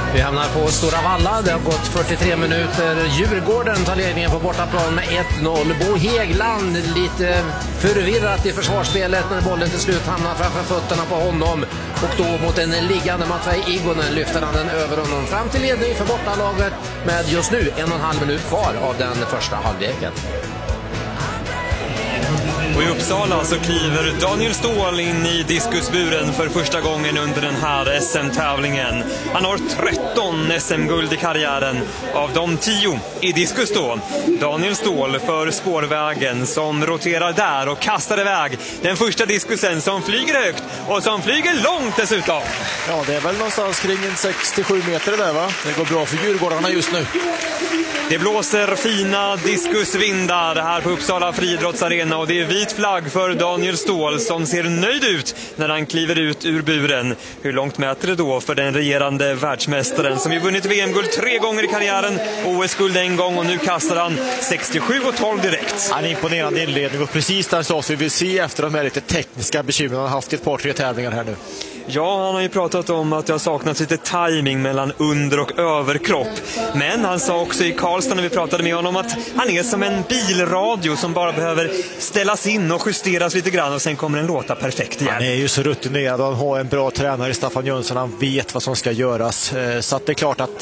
Vi hamnar på Stora Valla. Det har gått 43 minuter. Djurgården tar ledningen på bortaplan med 1-0. Bo Häggland lite förvirrat i försvarsspelet när bollen till slut hamnar framför fötterna på honom. Och då mot en liggande Matvei Igonen lyfter han den över honom fram till ledning för bortalaget med just nu 1,5 minut kvar av den första halvleken. Och i Uppsala så kliver Daniel Ståhl in i diskusburen för första gången under den här SM-tävlingen. Han har 13 SM-guld i karriären, av de 10 i diskus då. Daniel Ståhl för spårvägen som roterar där och kastar iväg den första diskusen som flyger högt och som flyger långt dessutom. Ja, det är väl någonstans kring en 67 meter där, va? Det går bra för djurgårdarna just nu. Det blåser fina diskusvindar här på Uppsala friidrottsarena och det är vit flagg för Daniel Ståhl som ser nöjd ut när han kliver ut ur buren. Hur långt mäter det då för den regerande världsmästaren som ju vunnit VM-guld 3 gånger i karriären, OS-guld 1 gång och nu kastar han 67,12 direkt. Han är imponerande inledning och precis där så vi vill se efter de här lite tekniska bekymren. Han har haft ett par 3 tävlingar här nu. Ja, han har ju pratat om att det har saknats lite timing mellan under- och överkropp. Men han sa också i Karlstad när vi pratade med honom att han är som en bilradio som bara behöver ställas in och justeras lite grann och sen kommer den låta perfekt igen. Han är ju så rutinerad och han har en bra tränare i Staffan Jönsson. Han vet vad som ska göras. Så att det är klart att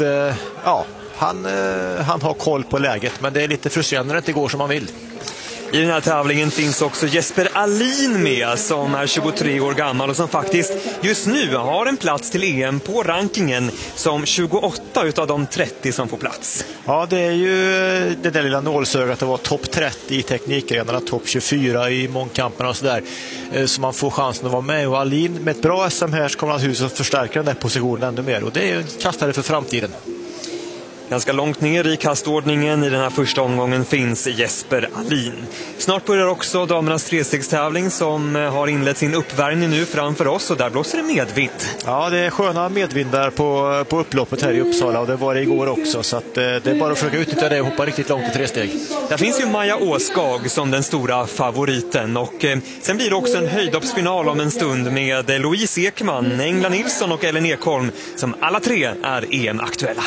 han har koll på läget. Men det är lite frustrerande när det inte går som man vill. I den här tävlingen finns också Jesper Alin med som är 23 år gammal och som faktiskt just nu har en plats till EM på rankingen som 28 utav de 30 som får plats. Ja, det är ju det där lilla nålsögat att det var topp 30 i teknikgrenarna, topp 24 i mångkamperna och sådär. Så man får chansen att vara med. Och Alin med ett bra SM här så kommer naturligtvis att förstärka den där positionen ännu mer. Och det är ju en kastare för framtiden. Ganska långt ner i kastordningen i den här första omgången finns Jesper Alin. Snart börjar också damernas trestegstävling som har inlett sin uppvärmning nu framför oss och där blåser det medvind. Ja, det är sköna medvindar på upploppet här i Uppsala och det var det igår också så att det är bara att försöka utnyttja det och hoppa riktigt långt i 3-steg. Där finns ju Maja Åskag som den stora favoriten och sen blir det också en höjdhoppsfinal om en stund med Louise Ekman, Engla Nilsson och Ellen Ekholm som alla 3 är EM-aktuella.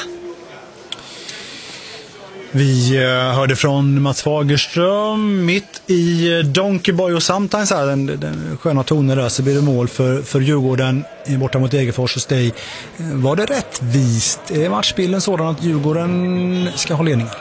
Vi hörde från Mats Fagerström mitt i Donkey Boy och Sometimes här, den sköna tonen där, så blir det mål för Djurgården borta mot Degerfors och Steg. Var det rättvist? Är matchbilden sådan att Djurgården ska ha ledningen?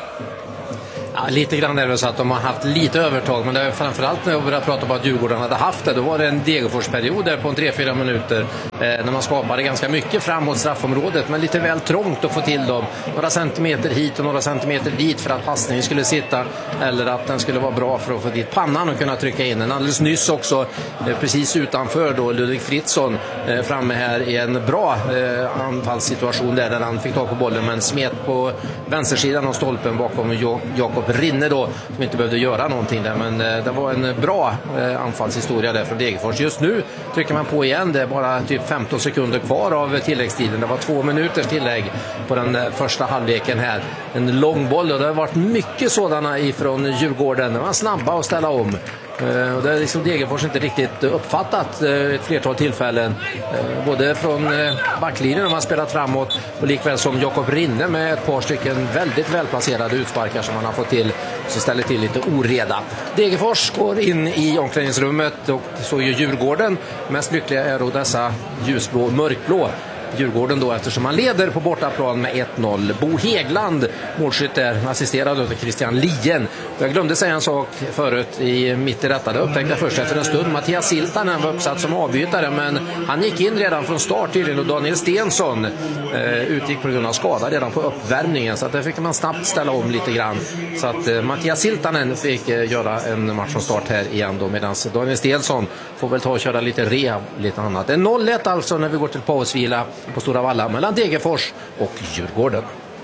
Ja, lite grann är det så att de har haft lite övertag, men det är framförallt när jag började prata om att Djurgården hade haft det, då var det en Degerfors-period där på 3-4 minuter när man skapade ganska mycket framåt straffområdet, men lite väl trångt att få till dem. Några centimeter hit och några centimeter dit för att passningen skulle sitta eller att den skulle vara bra för att få dit pannan och kunna trycka in den. Alldeles nyss också, precis utanför då, Ludvig Fritzson framme här i en bra anfallssituation där han fick tag på bollen men smet på vänstersidan av stolpen bakom Jakob Rinne då, som inte behövde göra någonting där, men det var en bra anfallshistoria där från Degerfors. Just nu trycker man på igen, det är bara typ 15 sekunder kvar av tilläggstiden. Det var 2 minuters tillägg på den första halvleken här. En lång boll och det har varit mycket sådana ifrån Djurgården. De var snabba att ställa om. Och det är liksom Degerfors inte riktigt uppfattat ett flertal tillfällen. Både från backlinjen när man spelat framåt och likväl som Jakob Rinne med ett par stycken väldigt välplacerade utsparkar som man har fått till, så ställer till lite oreda. Degerfors går in i omklädningsrummet och så är ju Djurgården mest lyckliga är då dessa ljusblå, mörkblå Djurgården då, eftersom man leder på bortaplan med 1-0. Bo Häggland, målskytt där, assisterad av Christian Lien. Jag glömde säga en sak förut mitt i detta. Det upptäckte jag först efter en stund. Mattias Siltanen var uppsatt som avbytare, men han gick in redan från start tydligen och Daniel Stensson utgick på grund av skada redan på uppvärmningen, så att det fick man snabbt ställa om lite grann. Så att Mattias Siltanen fick göra en match från start här igen då, medan Daniel Stensson får väl ta och köra lite rehab, lite annat. Det är 0-1 alltså när vi går till pausvila på Stora Valla mellan Degerfors och Djurgården.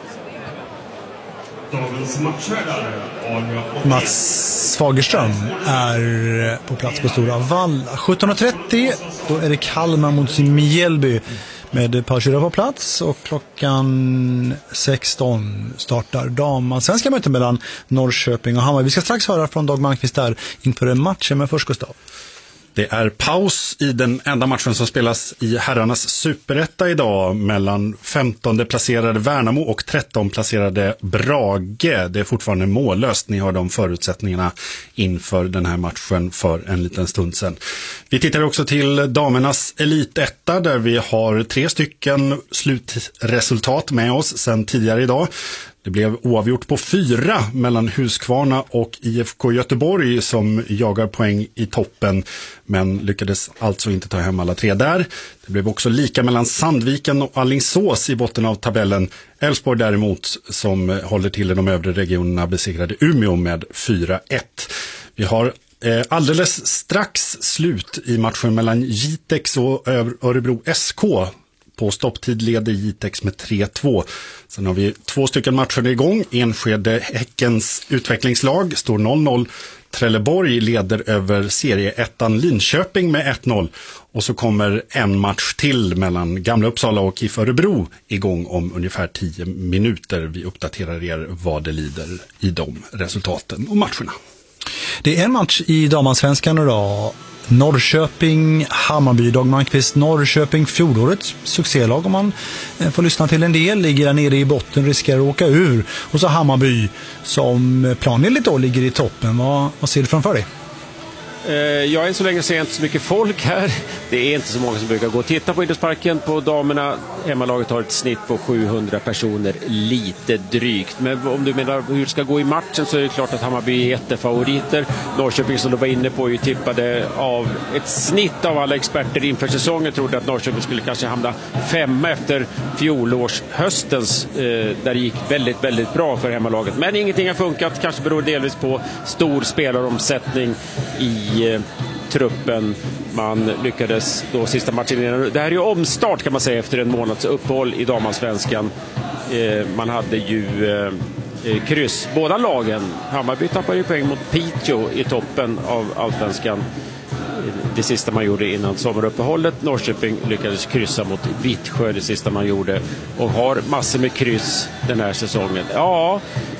Mats Fagerström är på plats på Stora Valla. 17.30, då är det Kalmar mot Mjällby med Pausura på plats och klockan 16 startar damallsvenska möten mellan Norrköping och Hammarby. Vi ska strax höra från Dag Malmqvist där inför en match med först Gustav. Det är paus i den enda matchen som spelas i herrarnas superetta idag mellan 15 placerade Värnamo och 13 placerade Brage. Det är fortfarande mållöst. Ni har de förutsättningarna inför den här matchen för en liten stund sedan. Vi tittar också till damernas elitetta där vi har 3 stycken slutresultat med oss sedan tidigare idag. Det blev oavgjort på 4 mellan Huskvarna och IFK Göteborg som jagar poäng i toppen men lyckades alltså inte ta hem alla 3 där. Det blev också lika mellan Sandviken och Alingsås i botten av tabellen. Elfsborg däremot som håller till i de övre regionerna besegrade Umeå med 4-1. Vi har alldeles strax slut i matchen mellan Jitex och Örebro SK. På stopptid leder Jitex med 3-2. Sen har vi 2 stycken matcher igång. Enskede Häckens utvecklingslag står 0-0. Trelleborg leder över serieettan Linköping med 1-0. Och så kommer en match till mellan Gamla Uppsala och IF Örebro igång om ungefär 10 minuter. Vi uppdaterar er vad det lider i de resultaten och matcherna. Det är en match i damallsvenskan idag. Norrköping-Hammarby, Dag Malmqvist. Norrköping, fjolårets succélag om man får lyssna till en del, ligger där nere i botten, riskerar att åka ur. Och så Hammarby som planenligt då ligger i toppen. Vad ser du framför dig? Jag än så länge ser inte så mycket folk här. Det är inte så många som brukar gå och titta på idrottsparken. På damerna, hemmalaget har ett snitt på 700 personer, lite drygt. Men om du menar hur det ska gå i matchen så är det klart att Hammarby är jättefavoriter. Norrköping som du var inne på ju tippade av ett snitt av alla experter inför säsongen. Trodde att Norrköping skulle kanske hamna 5 efter fjolårshöstens där det gick väldigt, väldigt bra för hemmalaget. Men ingenting har funkat, kanske beror delvis på stor spelaromsättning i truppen. Man lyckades då sista matchen innan. Det här är ju omstart kan man säga efter en månads uppehåll i damallsvenskan. Man hade ju kryss. Båda lagen. Hammarby tappade ju poäng mot Piteå i toppen av allsvenskan. Det sista man gjorde innan sommaruppehållet. Norrköping lyckades kryssa mot Vittsjö det sista man gjorde. Och har massor med kryss den här säsongen. Ja,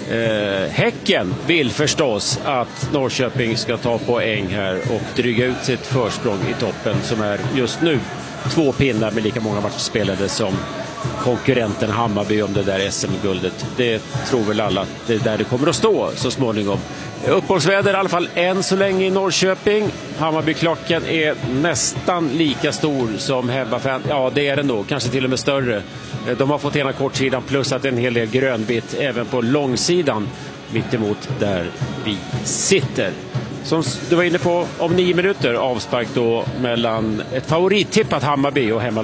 Häcken vill förstås att Norrköping ska ta poäng här och dryga ut sitt försprång i toppen som är just nu 2 pinnar med lika många matcher spelade som konkurrenten Hammarby om det där SM-guldet. Det tror väl alla att det är där det kommer att stå så småningom. Uppehållsväder i alla fall än så länge i Norrköping. Hammarby-klocken är nästan lika stor som hemmafan. Ja, det är den då. Kanske till och med större. De har fått ena kortsidan plus att en hel del grönvitt även på långsidan mitt emot där vi sitter. Som du var inne på, om 9 minuter avspark då mellan ett favorittippat Hammarby och hemma.